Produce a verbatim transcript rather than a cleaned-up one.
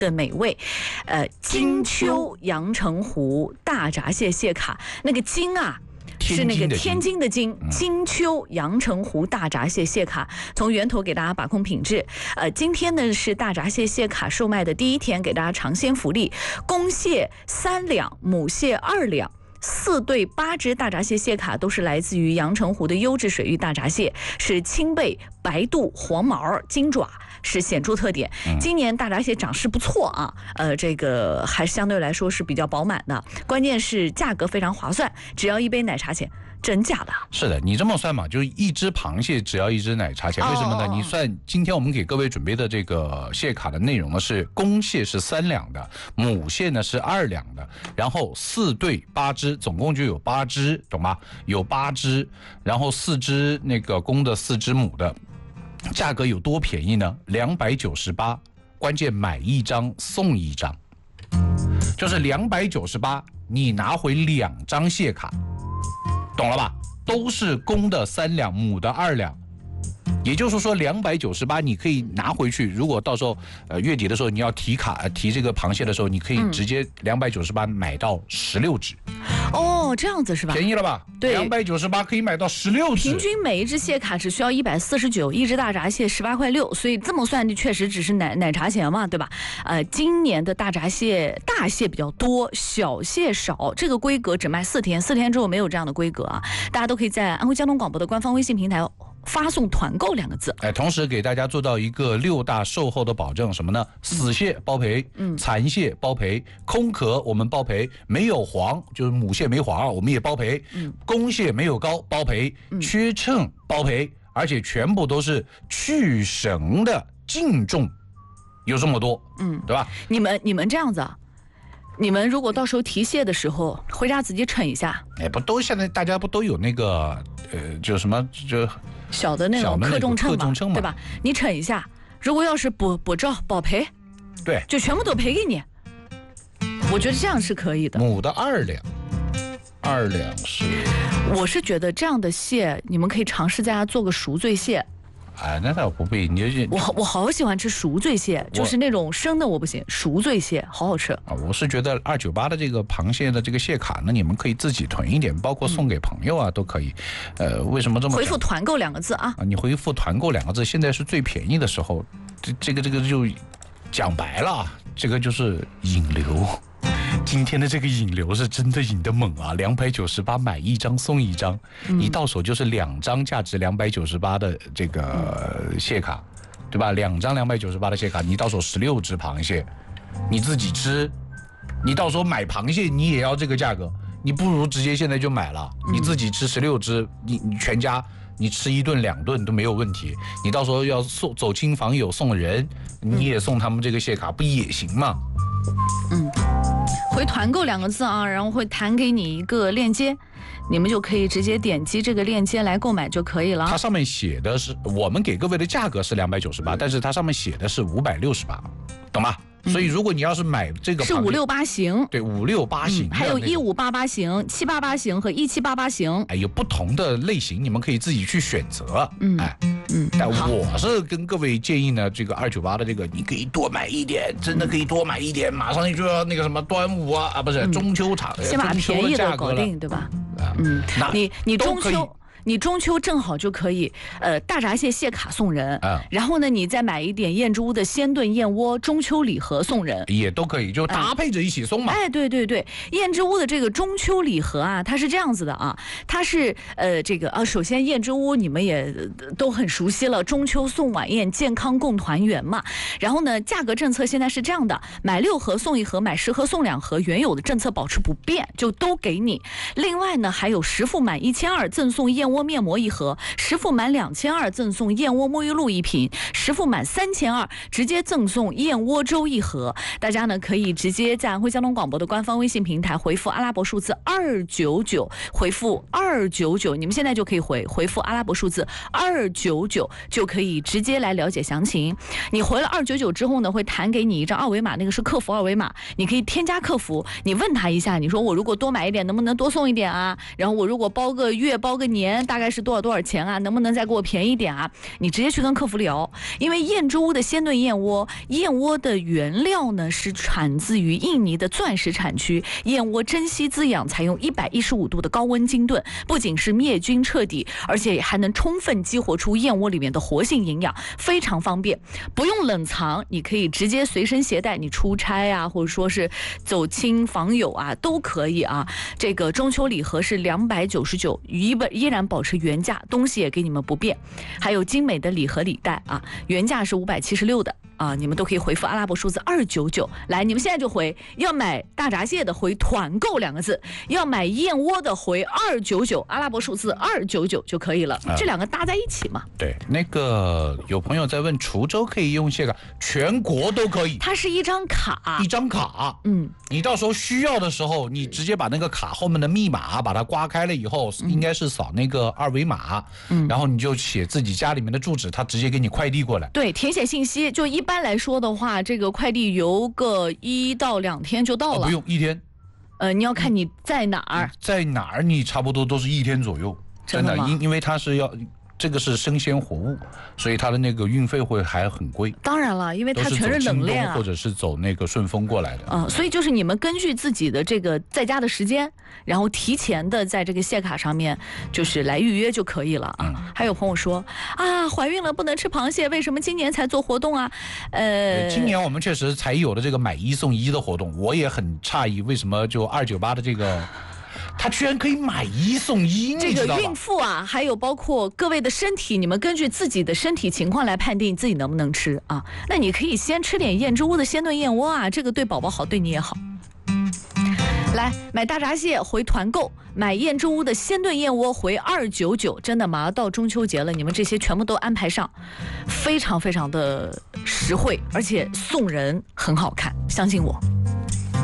的美味。呃，金秋阳澄湖大闸蟹蟹卡，那个金啊。是那个天津的津，金秋阳澄湖大闸蟹蟹卡，从源头给大家把控品质。呃，今天呢是大闸蟹蟹卡售卖的第一天，给大家尝鲜福利，公蟹三两，母蟹二两。四对八只大闸蟹蟹卡都是来自于阳澄湖的优质水域大闸蟹，是青背、白肚、黄毛、金爪是显著特点。今年大闸蟹长势不错啊，呃，这个还相对来说是比较饱满的，关键是价格非常划算，只要一杯奶茶钱。真假的？ 是的，你这么算嘛，就是一只螃蟹只要一只奶茶钱。为什么呢？你算今天我们给各位准备的这个蟹卡的内容呢，是公蟹是三两的，母蟹呢是二两的，然后四对八只，总共就有八只，懂吗？有八只，然后四只那个公的，四只母的，价格有多便宜呢？两百九十八，关键买一张送一张，就是两百九十八，你拿回两张蟹卡。懂了吧？都是公的三两，母的二两，也就是说两百九十八你可以拿回去。如果到时候呃月底的时候你要提卡、呃、提这个螃蟹的时候，你可以直接两百九十八买到十六只。 哦，这样子是吧？ 便宜了吧？ 对， 两百九十八可以买到十六只。 平均每一只蟹卡只需要一百四十九，一只大闸蟹十八块六，所以这么算确实只是奶奶茶钱嘛，对吧？呃，今年的大闸蟹大蟹比较多，小蟹少，这个规格只卖四天，四天之后没有这样的规格啊。大家都可以在安徽交通广播的官方微信平台发送团购两个字， 哎，同时给大家做到一个六大售后的保证，什么呢？死蟹包赔，嗯，残蟹包赔，空壳我们包赔，没有黄就是母蟹没黄我们也包赔，嗯，公蟹没有膏包赔，缺秤包赔，而且全部都是去绳的净重，有这么多，嗯，对吧？ 你们你们这样子啊？你们如果到时候提蟹的时候，回家自己称一下。 哎，不都现在大家不都有那个呃，就什么就小的那种克重秤嘛， 克重秤嘛， 对吧？你称一下，如果要是不不照保赔， 对， 就全部都赔给你。我觉得这样是可以的。 母的二两，二两是。 我是觉得这样的蟹，你们可以尝试在家做个赎罪蟹。 哎，那倒不必，你就我我好喜欢吃赎罪蟹，就是那种生的我不行，赎罪蟹好好吃啊！我是觉得二九八的这个螃蟹的这个蟹卡呢，你们可以自己囤一点，包括送给朋友啊、嗯、都可以。呃，为什么这么回复团购两个字啊？ 啊，你回复团购两个字，现在是最便宜的时候，这这个这个就讲白了，这个就是引流。今天的这个引流是真的引得猛啊！两百九十八买一张送一张，嗯、一到手就是两张价值两百九十八的这个蟹卡，对吧？两张两百九十八的蟹卡，你到手十六只螃蟹，你自己吃，你到时候买螃蟹你也要这个价格，你不如直接现在就买了，你自己吃十六只，你你全家你吃一顿两顿都没有问题。你到时候要送走亲访友送人，你也送他们这个蟹卡，不也行吗？ 嗯。回团购两个字啊，然后会弹给你一个链接，你们就可以直接点击这个链接来购买就可以了。 它上面写的是我们给各位的价格是两百九十八，但是它上面写的是五百六十八，懂吗？所以如果你要是买这个是五六八型， 对，五六八型、嗯， 还有一五八八型、七八八型和一七八八型， 哎，有不同的类型，你们可以自己去选择。嗯，哎，嗯，但我是跟各位建议呢，这个二九八的这个，你可以多买一点，真的可以多买一点，马上就要那个什么端午啊啊，不是中秋场， 先把便宜的搞定，对吧？嗯，你你中秋。你中秋正好就可以，呃，大闸蟹蟹卡送人，啊、然后呢，你再买一点燕之屋的鲜炖燕窝中秋礼盒送人， 也都可以，就搭配着一起送嘛。 哎，对对对，燕之屋的这个中秋礼盒啊，它是这样子的啊，它是呃这个啊，首先燕之屋你们也都很熟悉了，中秋送晚宴，健康共团圆嘛。然后呢，价格政策现在是这样的，买六盒送一盒，买十盒送两盒，原有的政策保持不变，就都给你。另外呢，还有十副满一千二赠送燕窝面膜一盒，十副满两千二赠送燕窝沐浴露一瓶，十副满三千二直接赠送燕窝粥一盒。大家呢可以直接在安徽交通广播的官方微信平台回复阿拉伯数字二九九，回复二九九，你们现在就可以回回复阿拉伯数字二九九，就可以直接来了解详情。你回了二九九之后呢，会弹给你一张二维码，那个是客服二维码，你可以添加客服，你问他一下，你说我如果多买一点，能不能多送一点啊？然后我如果包个月包个年。 年大概是多少多少钱啊？能不能再给我便宜一点啊？你直接去跟客服聊，因为燕之屋的鲜炖燕窝，燕窝的原料呢是产自于印尼的钻石产区，燕窝珍稀滋养，采用一百一十五度的高温精炖，不仅是灭菌彻底，而且还能充分激活出燕窝里面的活性营养，非常方便，不用冷藏，你可以直接随身携带，你出差啊，或者说是走亲访友啊，都可以啊。这个中秋礼盒是两百九十九，依本依然保持原价，东西也给你们不变，还有精美的礼盒礼袋啊，原价是五百七十六的。啊，你们都可以回复阿拉伯数字二九九，来，你们现在就回，要买大闸蟹的回团购两个字，要买燕窝的回二九九，阿拉伯数字二九九就可以了，这两个搭在一起嘛。 对，那个有朋友在问，滁州可以用蟹卡，全国都可以， 它是一张卡， 一张卡， 嗯， 你到时候需要的时候，你直接把那个卡后面的密码把它刮开了以后，应该是扫那个二维码，嗯，然后你就写自己家里面的住址，他直接给你快递过来。 对，填写信息，就一般。一般来说的话，这个快递邮个一到两天就到了， 哦、不用一天。 呃，你要看你在哪儿， 在哪儿你差不多都是一天左右， 真的， 因因为它是要。这个是生鲜活物，所以它的那个运费会还很贵。 当然了，因为它全是冷链啊， 或者是走那个顺丰过来的。 嗯，所以就是你们根据自己的这个在家的时间，然后提前的在这个蟹卡上面就是来预约就可以了啊。嗯、还有朋友说啊，怀孕了不能吃螃蟹，为什么今年才做活动啊？呃， 今年我们确实才有了这个买一送一的活动，我也很诧异，为什么就二九八的这个。它居然可以买一送一， 这个孕妇啊，还有包括各位的身体，你们根据自己的身体情况来判定自己能不能吃啊。那你可以先吃点燕之屋的鲜炖燕窝啊，这个对宝宝好，对你也好。来买大闸蟹回团购，买燕之屋的鲜炖燕窝回二九九，真的马上到中秋节了，你们这些全部都安排上，非常非常的实惠，而且送人很好看，相信我。